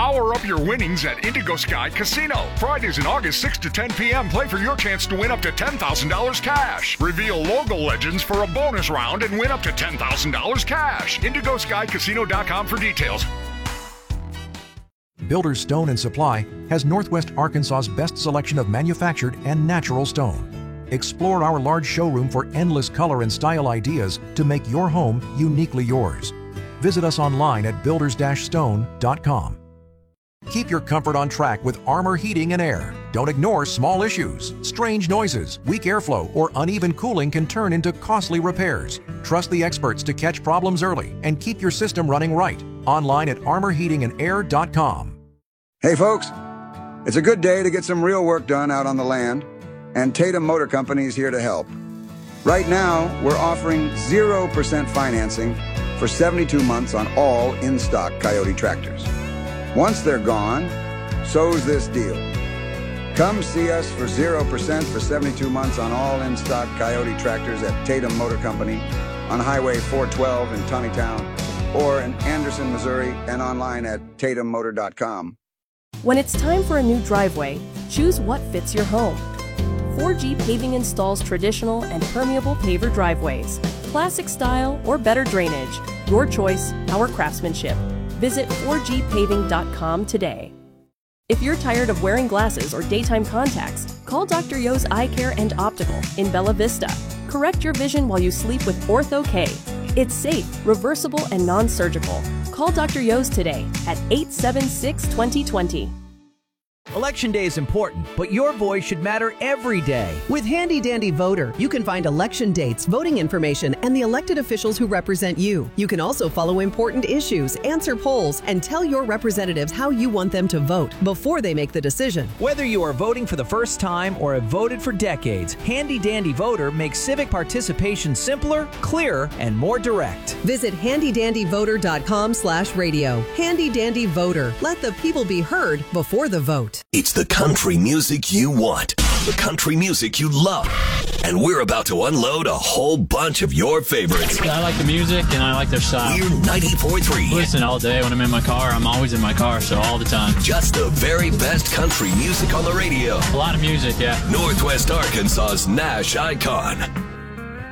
Power up your winnings at Indigo Sky Casino. Fridays in August 6 to 10 p.m. Play for your chance to win up to $10,000 cash. Reveal logo legends for a bonus round and win up to $10,000 cash. IndigoSkyCasino.com for details. Builders Stone and Supply has Northwest Arkansas's best selection of manufactured and natural stone. Explore our large showroom for endless color and style ideas to make your home uniquely yours. Visit us online at builders-stone.com. Keep your comfort on track with Armor Heating and Air. Don't ignore small issues. Strange noises, weak airflow, or uneven cooling can turn into costly repairs. Trust the experts to catch problems early and keep your system running right. Online at armorheatingandair.com. Hey folks, it's a good day to get some real work done out on the land, and Tatum Motor Company is here to help. Right now, we're offering 0% financing for 72 months on all in-stock Coyote tractors. Once they're gone, so's this deal. Come see us for 0% for 72 months on all in-stock Coyote tractors at Tatum Motor Company on Highway 412 in Tunneytown, or in Anderson, Missouri, and online at tatummotor.com. When it's time for a new driveway, choose what fits your home. 4G Paving installs traditional and permeable paver driveways, classic style or better drainage. Your choice, our craftsmanship. Visit 4gpaving.com today. If you're tired of wearing glasses or daytime contacts, call Dr. Yo's Eye Care and Optical in Bella Vista. Correct your vision while you sleep with Ortho-K. It's safe, reversible, and non-surgical. Call Dr. Yo's today at 876-2020. Election Day is important, but your voice should matter every day. With Handy Dandy Voter, you can find election dates, voting information, and the elected officials who represent you. You can also follow important issues, answer polls, and tell your representatives how you want them to vote before they make the decision. Whether you are voting for the first time or have voted for decades, Handy Dandy Voter makes civic participation simpler, clearer, and more direct. Visit handydandyvoter.com/radio. Handy Dandy Voter. Let the people be heard before the vote. It's the country music you want, the country music you love, and we're about to unload a whole bunch of your favorites. I like the music and I like their style. We're 94.3. Listen all day when I'm in my car. I'm always in my car, so all the time. Just the very best country music on the radio. A lot of music, yeah. Northwest Arkansas's Nash icon.